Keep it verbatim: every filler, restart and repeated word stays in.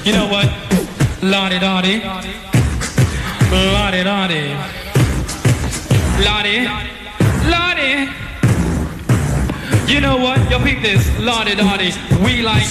You know what? Lottie Dottie. Lottie Dottie. Lottie. Lottie. You know what? Yo, peep this. Lottie Dottie. We like